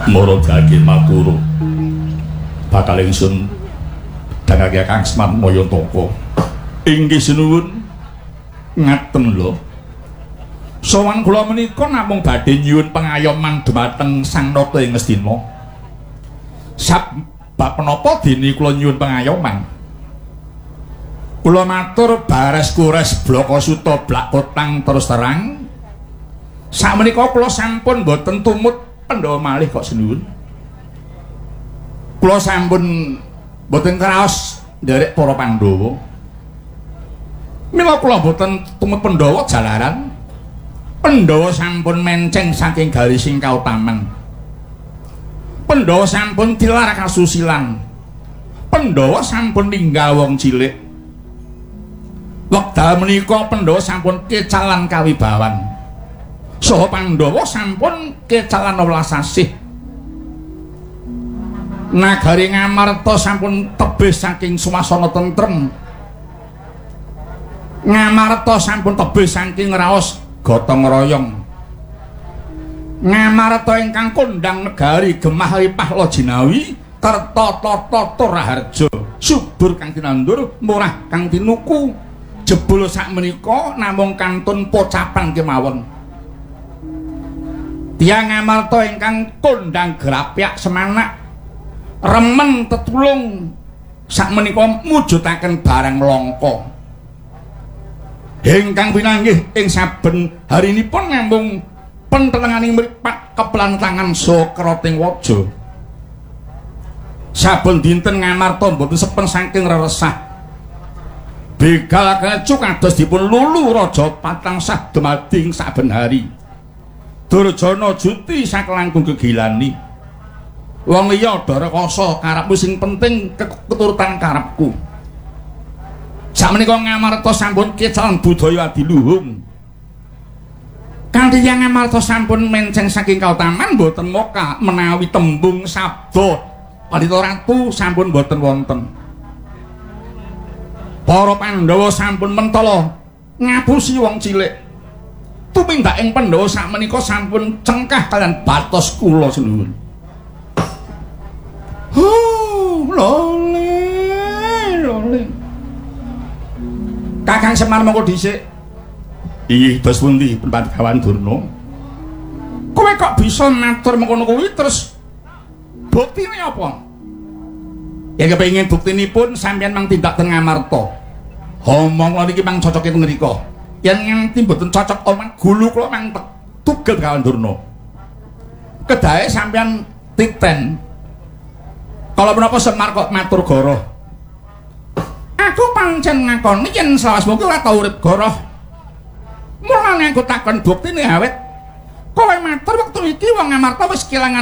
Mara dadi maturu bakal ingsun dangake Kang Semar Mayantaka. Inggih sinuwun ngaten lho. Sowan kula menika namung badhe nyuwun pengayoman dhumateng Sang Nata ing Ngastina. Sabab menapa dene kula nyuwun pengayoman? Kula matur bares kures bloko suta blak kotang terus terang. Sakmenika kula sampun boten tumut Pandhawa malih kok sinuwun. Kula sampun boten kraos nderek para Pandhawa. Mila kula boten tumut Pandhawa jalaran Pandhawa sampun menceng saking garising kautaman. Pandhawa sampun tilar kasusilan. Pandhawa sampun ninggal wong cilik. Wekdal menika Pandhawa sampun kecalan kawibawan. Saha Pandhawa sampun kecalan welas asih. Nagari Ngamarta sampun tebih saking suasana tentrem. Ngamarta sampun tebih saking raos gotong royong. Ngamarta ingkang kondang negari gemah ripah lojinawi kerta tata Raharja subur kang tinandur murah kang tinuku jebul sakmenika namung kantun pocapan kemawon. Tiyang Ngamarta ingkang kondang grapyak semanak remen tetulung sakmenika mujudaken barang langka. Ingkang pinanggih ing saben harinipun namung pentenenganing mripat keplantangan saha krating waja. Saben dinten Ngamarta mboten sepen saking reresah. Begal kecu kados dipun lulu raja patangsah dumadi saben hari. Durjana juti sakelangkung gegilani. Wong liya Darakasa karepmu sing penting keturutan karepku. Sakmenika Ngamarta sampun kecalan budaya adiluhung. Kanthi Yang Ngamarta sampun menceng saking kautaman boten moka menawi tembung sabda Pandhita Ratu sampun boten wonten. Para Pandhawa sampun mentala ngapusi wong cilik. Tumindaking Pandhawa sakmenika sampun cengkah kalian batos kula sinuwun. Lole. Kakang Semar mongko dhisik. Inggih dos pundi Pandhawan Durna? Kowe kok bisa matur mengkono kuwi terus buktine apa? Ya kepengin buktinipun sampeyan mang tindak ten Ngamarta. Omong kula niki mang cocoke teng mriku. Yen nganti mboten cocok omong gulu kula mang tugel Kawan Durna. Kedahe sampeyan titen. Kalau menapa Semar kok matur goroh? Aku pancen ngakoni yen selawasmu kuwi ora tau urip goroh. Mulane aku takon buktine awet kowe matur wektu iki wong Ngamarta wis kelangan